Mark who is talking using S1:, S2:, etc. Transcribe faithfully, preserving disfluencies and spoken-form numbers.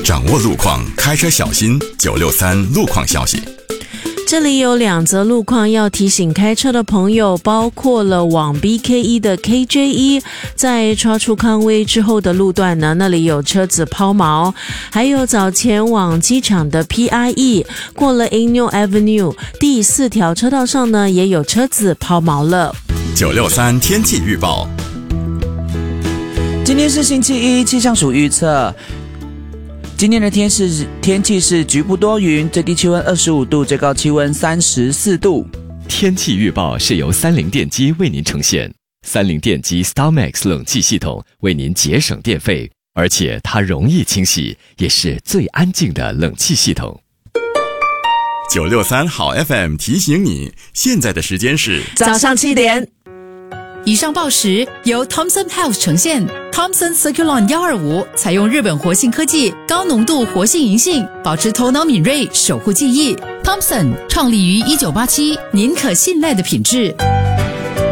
S1: 掌握路况，开车小心。九六三路况消息。
S2: 这里有两则路况要提醒开车的朋友，包括了往 B K 一 的 K J 一，在超出康威之后的路段呢，那里有车子抛锚，还有早前往机场的 P I E， 过了 Inyo Avenue 第四条车道上呢，也有车子抛锚了。
S1: 九六三天气预报。
S3: 今天是星期一，气象署预测今天的天是天气是局部多云，最低气温二十五度，最高气温三十四度。
S4: 天气预报是由三菱电机为您呈现，三菱电机 StarMax 冷气系统为您节省电费，而且它容易清洗，也是最安静的冷气系统。
S1: 九六三好 F M 提醒你，现在的时间是
S2: 早上七点。
S5: 以上报时由 Thomson Health 呈现。Thomson Circulon 一二五采用日本活性科技，高浓度活性银杏，保持头脑敏锐，守护记忆。Thomson 创立于一九八七，您可信赖的品质。